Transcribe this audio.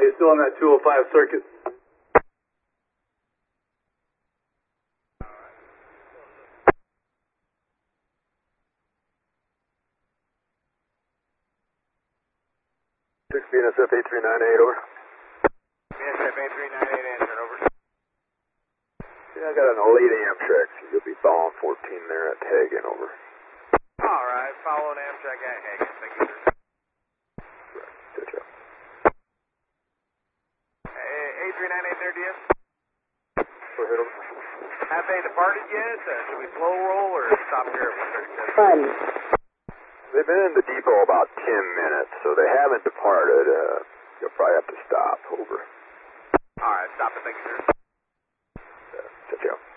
He's still on that 205 circuit. BNSF 8398, over. BNSF 8398, answer, over. Yeah, I got an elite Amtrak, so you'll be following 14 there at Hagen, over. All right, following Amtrak at Hagen. Thank you, sir. Good job. Hey, 8398 there, DS. Go ahead, over. Have they departed yet? Should we slow roll or stop here at 137? Fun. They've been in the depot about 10 minutes, so they haven't departed. You'll probably have to stop, over. All right, stop it. Thank you, sir. Good job.